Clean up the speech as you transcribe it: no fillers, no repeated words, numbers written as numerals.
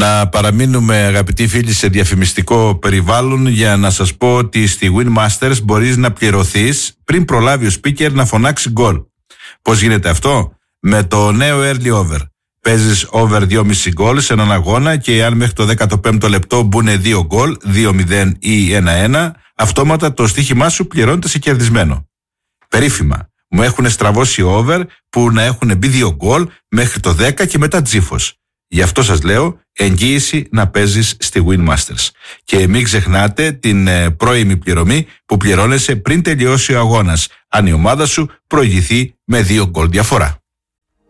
Να παραμείνουμε, αγαπητοί φίλοι, σε διαφημιστικό περιβάλλον για να σας πω ότι στη Winmasters μπορείς να πληρωθείς πριν προλάβει ο speaker να φωνάξει γκολ. Πώς γίνεται αυτό? Με το νέο Early Over. Παίζεις over 2,5 γκολ σε έναν αγώνα και αν μέχρι το 15ο λεπτό μπουν 2 γκολ, 2-0 ή 1-1, αυτόματα το στοίχημά σου πληρώνεται σε κερδισμένο. Περίφημα. Μου έχουν στραβώσει over που να έχουν μπει 2 γκολ μέχρι το 10 και μετά τζίφος. Γι' αυτό σας λέω, εγγύηση να παίζεις στη Winmasters. Και μην ξεχνάτε την πρώιμη πληρωμή που πληρώνεσαι πριν τελειώσει ο αγώνας, αν η ομάδα σου προηγηθεί με 2 γκολ διαφορά.